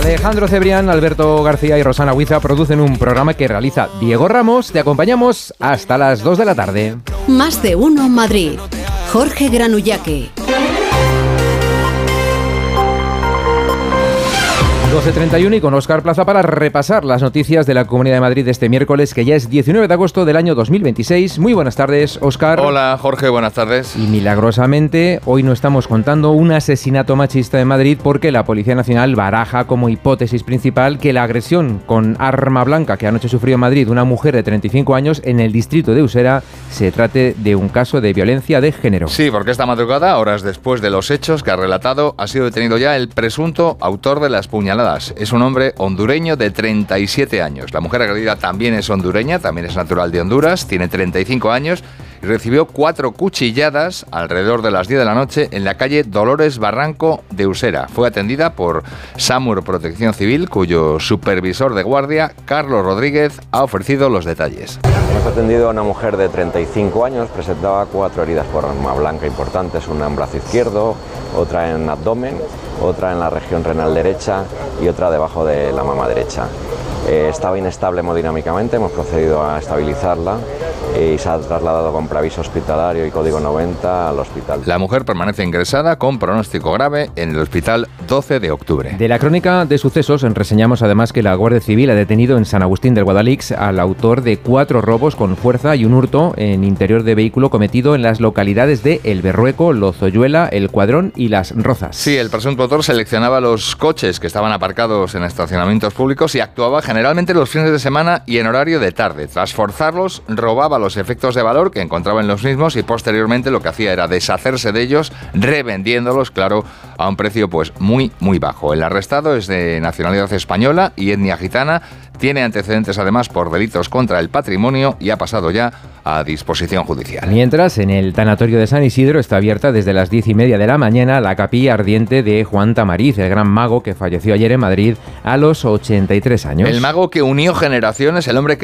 Alejandro Cebrián, Alberto García y Rosana Huiza producen un programa que realiza Diego Ramos. Te acompañamos hasta las 2 de la tarde. Más de uno Madrid. Jorge Granullaque. 12:31 y con Óscar Plaza para repasar las noticias de la Comunidad de Madrid de este miércoles, que ya es 19 de agosto del año 2026. Muy buenas tardes, Óscar. Hola, Jorge, buenas tardes. Y milagrosamente, hoy no estamos contando un asesinato machista en Madrid porque la Policía Nacional baraja como hipótesis principal que la agresión con arma blanca que anoche sufrió en Madrid una mujer de 35 años en el distrito de Usera se trate de un caso de violencia de género. Sí, porque esta madrugada, horas después de los hechos que ha relatado, ha sido detenido ya el presunto autor de las puñaladas. Es un hombre hondureño de 37 años. La mujer agredida también es hondureña, también es natural de Honduras, tiene 35 años y recibió 4 cuchilladas alrededor de las 10 de la noche en la calle Dolores Barranco de Usera. Fue atendida por SAMUR Protección Civil, cuyo supervisor de guardia, Carlos Rodríguez, ha ofrecido los detalles. Hemos atendido a una mujer de 35 años, presentaba 4 heridas por arma blanca importantes, una en brazo izquierdo, otra en abdomen, otra en la región renal derecha y otra debajo de la mama derecha. Estaba inestable hemodinámicamente, hemos procedido a estabilizarla y se ha trasladado con preaviso hospitalario y código 90 al hospital. La mujer permanece ingresada con pronóstico grave en el hospital 12 de octubre. De la crónica de sucesos reseñamos además que la Guardia Civil ha detenido en San Agustín del Guadalix al autor de 4 robos con fuerza y un hurto en interior de vehículo cometido en las localidades de El Berrueco, Lozoyuela, El Cuadrón y Las Rozas. Sí, el presunto autor seleccionaba los coches que estaban aparcados en estacionamientos públicos y actuaba generalmente los fines de semana y en horario de tarde. Tras forzarlos, robaba los efectos de valor que encontraba en los mismos y posteriormente lo que hacía era deshacerse de ellos, revendiéndolos, claro, a un precio pues muy bajo. El arrestado es de nacionalidad española y etnia gitana. Tiene antecedentes además por delitos contra el patrimonio y ha pasado ya a disposición judicial. Mientras, en el tanatorio de San Isidro está abierta desde las 10:30 de la mañana la capilla ardiente de Juan Tamariz, el gran mago que falleció ayer en Madrid a los 83 años. El mago que unió generaciones, el hombre que